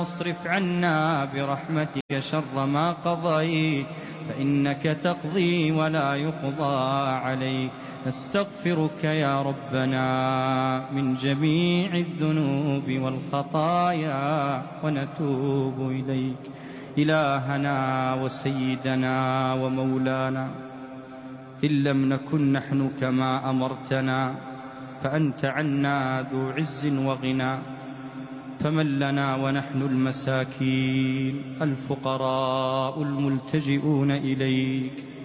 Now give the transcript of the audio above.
واصرف عنا برحمتك شر ما قضيت، فإنك تقضي ولا يقضى عليك. نستغفرك يا ربنا من جميع الذنوب والخطايا ونتوب إليك. إلهنا وسيدنا ومولانا، إن لم نكن نحن كما أمرتنا فأنت عنا ذو عز وغنى، فمن لنا ونحن المساكين الفقراء الملتجئون إليك؟